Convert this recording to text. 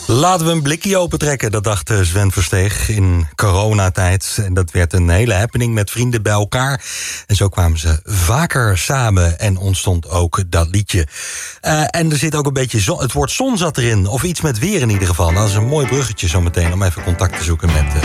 Laten we een blikje opentrekken, dat dacht Sven Versteeg in coronatijd. En dat werd een hele happening met vrienden bij elkaar. En zo kwamen ze vaker samen en ontstond ook dat liedje. En er zit ook een beetje zon, het woord zon zat erin. Of iets met weer in ieder geval. Nou, dat is een mooi bruggetje zometeen om even contact te zoeken met